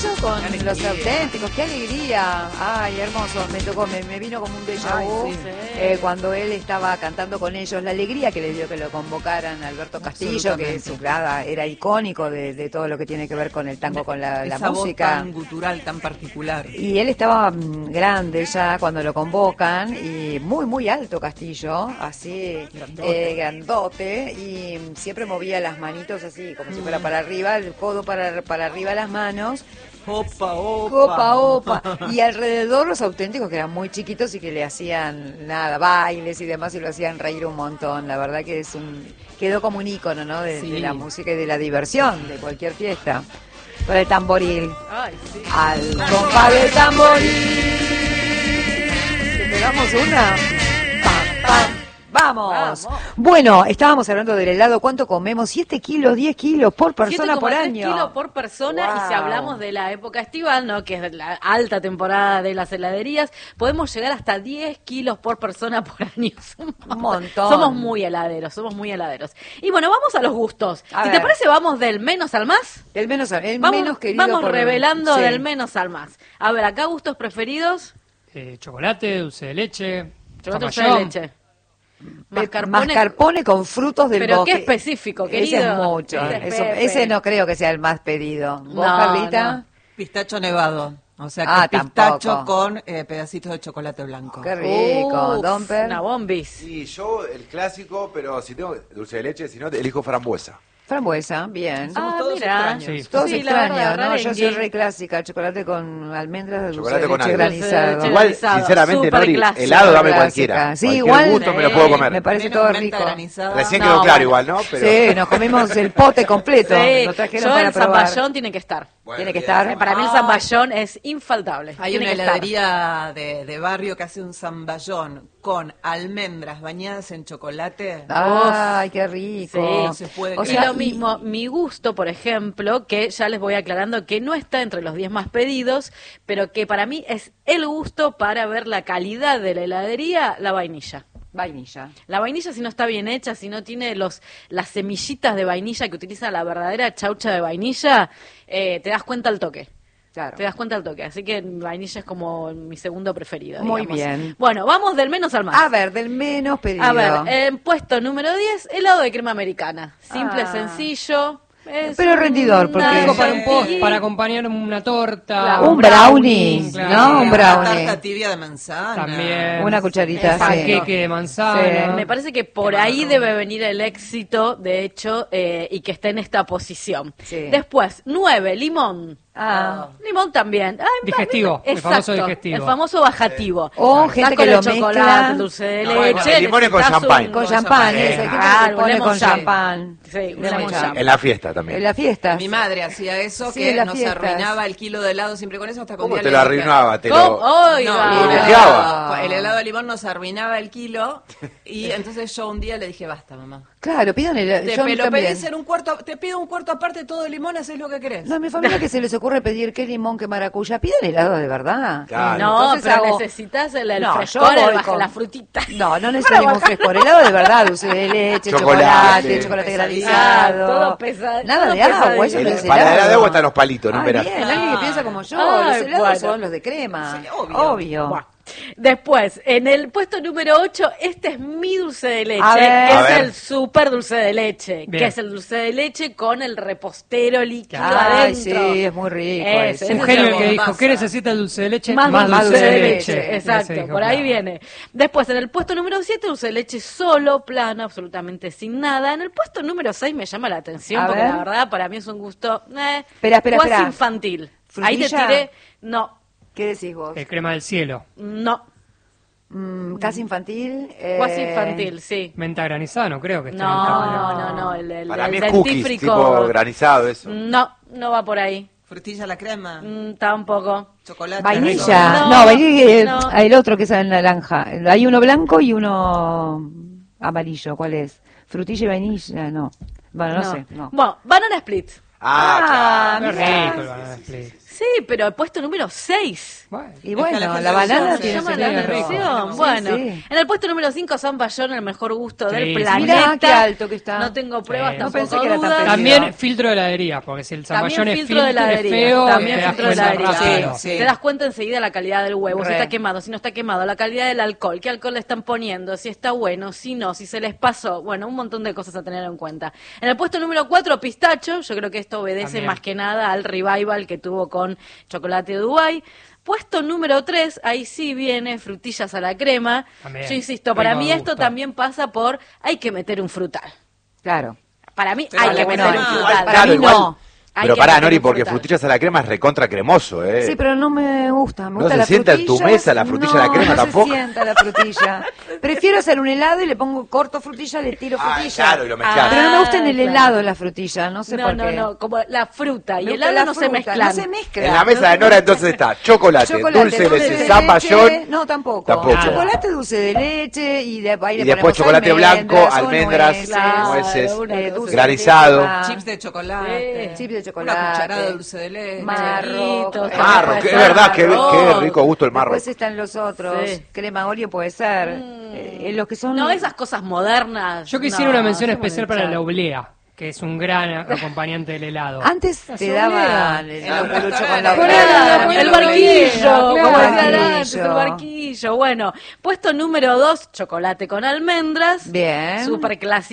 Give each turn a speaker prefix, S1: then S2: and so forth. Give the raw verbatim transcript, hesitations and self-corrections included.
S1: Castillo con los auténticos, qué alegría. Ay, hermoso, me tocó, me, me vino como un déjà vu.
S2: Ay, sí, sí.
S1: Eh, cuando él estaba cantando con ellos, la alegría que le dio que lo convocaran a Alberto Castillo, que su nada, era icónico de, de todo lo que tiene que ver con el tango, con la, la
S2: Esa
S1: música.
S2: voz tan gutural, tan particular.
S1: Y él estaba mm, grande ya cuando lo convocan, y muy, muy alto Castillo, así,
S2: Grandote.
S1: eh, grandote, y mm, siempre movía las manitos así, como si fuera para arriba, el codo para, para arriba las manos.
S2: Opa, opa.
S1: Opa, opa. Y alrededor los auténticos que eran muy chiquitos y que le hacían nada, bailes y demás, y lo hacían reír un montón. La verdad que es un quedó como un ícono, ¿no? De,
S2: Sí.
S1: de la música y de la diversión de cualquier fiesta. Con el tamboril.
S2: Ay, sí.
S1: Al compás del tamboril. ¿Le pegamos una? Pam, pam. ¡Vamos!
S2: Vamos.
S1: Bueno, estábamos hablando del helado. ¿Cuánto comemos? siete kilos, diez kilos por persona por
S3: siete coma tres
S1: año.
S3: kilos por persona.
S1: Wow.
S3: Y si hablamos de la época estival, ¿no? Que es la alta temporada de las heladerías, podemos llegar hasta diez kilos por persona por año. Somos,
S1: Un montón.
S3: Somos muy heladeros, somos muy heladeros. Y bueno, vamos a los gustos.
S1: A
S3: si
S1: ver.
S3: te parece, vamos del menos al más.
S1: El menos, el
S3: Vamos,
S1: menos querido.
S3: vamos
S1: por-
S3: revelando
S1: sí.
S3: del menos al más. A ver, acá gustos preferidos.
S4: Eh, chocolate, dulce de leche,
S3: Chocolate dulce de
S4: zapallón.
S3: leche.
S1: Pe-
S3: Mascarpone.
S1: Mascarpone con frutos del
S3: Pero
S1: bosque.
S3: qué específico, querido.
S1: Ese es mucho.
S3: Ese es
S1: Eso-
S3: Pepe.
S1: ese no creo que sea el más pedido. ¿Vos,
S3: No,
S1: Carlita?
S3: no.
S2: Pistacho nevado. O sea, que
S1: Ah,
S2: es pistacho
S1: tampoco.
S2: con eh, pedacitos de chocolate blanco.
S1: Qué rico.
S3: Uf,
S1: Domper.
S3: Una bombis.
S5: Sí, yo el clásico, pero si tengo dulce de leche, si no, elijo frambuesa.
S1: Frambuesa, bien.
S2: Somos
S3: Ah,
S2: todos
S3: mira.
S2: extraños.
S4: Sí.
S1: Todos
S3: Sí, la
S1: extraños,
S3: verdad,
S1: ¿no? Yo soy
S3: rarengue.
S1: re clásica. Chocolate con almendras, dulce
S5: Chocolate
S1: de
S5: con
S1: leche
S5: algo.
S1: granizado.
S3: Dulce de
S5: Igual,
S3: granizado,
S5: sinceramente,
S3: súper
S5: Nori,
S3: clásico.
S5: helado dame
S1: Clásica.
S5: cualquiera.
S1: Sí,
S5: Cualquier
S1: igual,
S5: gusto me lo
S3: eh,
S5: puedo comer.
S1: Me parece
S2: Menos
S1: todo
S2: menta
S1: rico.
S2: granizada.
S5: Recién
S3: No,
S5: quedó claro
S3: bueno.
S5: igual, ¿no? Pero
S1: Sí, nos comimos el pote completo.
S3: Sí,
S1: Lo trajeron
S3: yo
S1: para
S3: el
S1: probar.
S3: zamballón tiene que estar.
S5: Bueno,
S1: Tiene que
S5: bien.
S1: estar.
S3: Para mí el
S2: Ay.
S3: zamballón es infaltable.
S2: Hay
S3: Tiene
S2: una
S3: que estar.
S2: heladería de, de barrio que hace un zamballón con almendras bañadas en chocolate.
S1: Ay, qué rico.
S3: Sí,
S2: no se puede
S1: O
S3: y
S2: creer.
S1: sea,
S3: lo mismo, mi gusto, por ejemplo, que ya les voy aclarando que no está entre los diez más pedidos, pero que para mí es el gusto para ver la calidad de la heladería, la vainilla.
S1: Vainilla.
S3: La vainilla, si no está bien hecha, si no tiene los las semillitas de vainilla que utiliza la verdadera chaucha de vainilla, eh, te das cuenta al toque.
S1: Claro.
S3: Te das cuenta al toque. Así que vainilla es como mi segundo preferido.
S1: Muy
S3: digamos.
S1: bien.
S3: Bueno, vamos del menos al más.
S1: A ver, del menos pedido.
S3: A ver, en puesto número diez, helado de crema americana. Simple,
S1: Ah.
S3: sencillo. es
S1: Pero rendidor, porque-
S3: una
S4: Algo para un post,
S3: chantilly.
S4: para acompañar una torta.
S3: Claro.
S1: Un brownie,
S4: claro.
S1: ¿no? Un
S2: Una
S1: brownie.
S2: tarta tibia de manzana.
S4: También.
S1: Una cucharita, sí.
S4: Panqueque de manzana.
S1: Sí.
S3: Me parece que por ahí debe venir el éxito, de hecho, eh, y que esté en esta posición.
S1: Sí.
S3: Después, nueve, limón.
S1: Ah.
S3: Limón también. Ay,
S4: Digestivo, el
S3: exacto,
S4: famoso digestivo.
S3: El famoso bajativo.
S1: O
S3: Estás
S1: gente
S3: con
S1: que
S3: el
S1: lo
S3: chocolate,
S1: mezcla.
S3: el dulce de
S5: No,
S3: leche.
S5: bueno, el limón es con
S3: necesitas
S5: champán.
S3: un-
S1: Con champán,
S5: Sí.
S1: eso. Hay gente
S3: Ah,
S1: que le
S3: un
S1: pone
S3: lemon
S1: con
S3: jam.
S1: champán.
S3: Sí, un
S1: Lemon
S3: lemon
S1: jam.
S3: jam.
S5: En la fiesta también.
S1: En la fiesta.
S2: Mi madre hacía eso,
S1: Sí,
S2: que
S1: en las
S2: nos
S1: fiestas.
S2: arruinaba el kilo de helado siempre con eso hasta con
S5: ¿Cómo
S2: día
S5: te
S2: le
S5: lo
S2: dije-
S5: arruinaba? Te
S3: ¿Cómo?
S5: lo...
S3: Oiga.
S2: No,
S5: Lo
S2: el
S5: dejaba.
S2: helado- el helado de limón nos arruinaba el kilo y entonces yo un día le dije, basta, mamá.
S1: Claro, pidan el...
S2: Te,
S1: yo
S2: pe- lo
S1: también.
S2: pedís en un cuarto, te pido un cuarto aparte todo de limón, haces lo que querés.
S1: No, a mi familia que se les ocurre pedir qué limón, qué maracuyá. Pidan helado de verdad.
S5: Claro.
S3: No,
S1: Entonces
S3: pero
S1: hago-
S3: necesitas el, el
S1: No,
S3: frescor,
S1: yo voy
S3: el baja-
S1: con-
S3: la frutita.
S1: No, no necesito ningún frescor. Helado de verdad, dulce de leche, chocolate,
S5: Chocolate.
S1: chocolate,
S2: Pesadito.
S1: granizado.
S3: Ah, todo pesa-
S1: Nada
S3: todo
S1: de agua,
S3: pesadito.
S1: eso no es
S5: El- para
S1: helado.
S5: la de agua están los palitos, ¿no?
S1: Ah,
S5: Verás.
S1: bien, alguien que piensa como yo.
S3: Ay,
S1: los helados
S3: bueno.
S1: son los de crema.
S2: Sí, obvio.
S1: Obvio.
S3: Buah. Después, en el puesto número ocho, este es mi dulce de leche,
S1: A ver.
S3: que
S5: A
S3: es
S5: ver.
S3: el super dulce de leche,
S4: Bien.
S3: que es el dulce de leche con el repostero líquido
S1: Ay,
S3: adentro.
S1: sí, es muy rico.
S3: Ese,
S1: ese.
S3: ese
S4: Un
S3: es
S4: genio
S3: el
S4: el que dijo,
S2: bombazo.
S4: ¿qué necesita el dulce de leche?
S3: Más,
S1: Más
S3: dulce, de
S1: de
S3: leche,
S1: leche.
S3: exacto,
S4: Ese dijo,
S3: por ahí
S4: claro.
S3: viene. Después, en el puesto número siete, dulce de leche solo, plano, absolutamente sin nada. En el puesto número seis me llama la atención,
S1: A
S3: porque
S1: ver.
S3: la verdad para mí es un gusto eh,
S1: Espera, espera,
S3: cuasi
S1: espera.
S3: infantil. Ahí te
S1: ¿Frutilla?
S3: tiré, no,
S1: ¿Qué decís vos?
S4: El crema del cielo.
S3: no,
S1: Mm, casi infantil. eh,
S3: cuasi infantil, sí.
S4: Menta granizada, no creo que esté en el
S3: No,
S4: tablero.
S3: no, no, el, el,
S5: Para
S3: el
S5: mí es cookies,
S3: dentífrico.
S5: tipo granizado, eso.
S3: No, no va por ahí.
S2: Frutilla a la crema,
S3: Mm, tampoco.
S2: chocolate.
S1: Vainilla.
S3: No,
S1: No, vainilla.
S3: no.
S1: El otro que es en naranja. Hay uno blanco y uno amarillo. ¿Cuál es? Frutilla y vainilla. No. Bueno, no, sé. No.
S3: Bueno, banana split.
S5: Ah,
S1: Ah,
S5: claro.
S4: Qué
S1: mirá.
S4: rico el banana split.
S3: Sí, pero el puesto número seis.
S4: Bueno.
S1: Y
S2: que
S1: bueno,
S2: la gente
S1: la
S2: lo
S1: banana
S2: usa,
S3: Se
S1: tiene
S3: llama
S1: que
S3: la
S1: ser
S4: rico.
S3: atención.
S1: Sí,
S3: Bueno,
S1: sí.
S3: en el puesto número cinco, San Bayón, el mejor gusto
S4: Sí,
S3: del
S4: sí.
S3: planeta.
S1: Mirá, qué alto que está.
S3: No tengo pruebas,
S4: Sí.
S3: tampoco
S1: No pensé que era tan
S3: dudas.
S1: pedido.
S4: También filtro de heladería, porque si el
S3: También
S4: zamballón es
S3: filtro de
S4: filtro, es
S3: heladería.
S4: feo,
S3: También
S4: te das
S3: filtro de
S4: cuenta
S3: heladería.
S4: rápido.
S2: Sí, sí.
S3: Te das cuenta enseguida la calidad del huevo, si
S1: Re.
S3: está quemado, si no está quemado, la calidad del alcohol, qué alcohol le están poniendo, si está bueno, si no, si se les pasó. Bueno, un montón de cosas a tener en cuenta. En el puesto número cuatro, pistacho. Yo creo que esto obedece
S4: También.
S3: más que nada al revival que tuvo con chocolate de Dubái. Puesto número tres, ahí sí viene frutillas a la crema.
S4: También.
S3: Yo insisto, para
S4: Rico
S3: mí esto
S4: gusto.
S3: también pasa por hay que meter un frutal.
S1: Claro.
S3: Para mí
S2: Pero
S3: hay
S2: a la
S3: que meter
S2: crema,
S3: un
S2: igual,
S3: frutal.
S1: para
S5: Claro,
S1: mí
S5: igual.
S1: no.
S3: Hay
S5: Pero
S3: que
S5: pará,
S3: meter
S5: Nori,
S3: un
S5: porque
S3: frutal.
S5: frutillas a la crema es recontra cremoso, ¿eh?
S1: Sí, pero no me gusta. Me
S5: ¿No
S1: gusta
S5: se
S1: la
S5: sienta en tu
S1: frutilla.
S5: mesa la frutilla
S1: no,
S5: a la crema
S1: no
S5: tampoco?
S1: se sienta la frutilla. Prefiero hacer un helado y le pongo corto frutilla, le tiro
S5: Ah,
S1: frutilla.
S5: claro, y lo mezclás.
S1: Pero no me gusta en el
S3: claro.
S1: helado la frutilla, no sé
S3: No,
S1: por
S3: no,
S1: qué.
S3: no, como la fruta y
S1: Me
S3: el
S1: gusta
S3: helado
S1: la
S3: no se
S1: fruta,
S3: mezclan.
S1: No se mezcla.
S5: En la mesa de Nora entonces está chocolate,
S1: Chocolate,
S5: dulce de leche,
S1: de
S5: zamballón.
S1: leche, no, tampoco.
S5: Tampoco.
S1: Chocolate dulce de leche y, de, ahí
S5: Y
S1: le
S5: después
S1: ponemos
S5: chocolate blanco,
S1: almendras, o
S5: almendras,
S1: nueces,
S3: Claro,
S5: nueces,
S3: una
S1: eh,
S3: cosa
S1: dulce
S5: granizado.
S1: de crema,
S2: Chips de chocolate.
S3: Sí.
S1: chips de chocolate,
S2: Una cucharada de dulce de leche.
S1: marro,
S3: Marro,
S1: eh,
S5: Marro,
S3: puede
S5: que es
S3: ser,
S5: verdad, qué,
S3: marro.
S5: qué rico gusto el marro.
S1: Después están los otros,
S3: Sí.
S1: crema Oreo puede ser, eh, los que son...
S3: No, esas cosas modernas.
S4: Yo quisiera
S3: no,
S4: una mención
S3: hacemos
S4: especial
S3: un
S4: para
S3: chat.
S4: la oblea, que es un gran acompañante del helado.
S1: Antes
S4: La
S1: te
S4: soblea.
S1: daban el abuelucho con la
S2: Por
S3: Claro,
S1: oblea.
S3: el
S2: Bueno,
S3: barquillo,
S4: claro.
S3: como decían
S1: Barquillo.
S3: antes, el barquillo. Bueno, puesto número dos, chocolate con almendras.
S1: Bien.
S3: Súper clásico.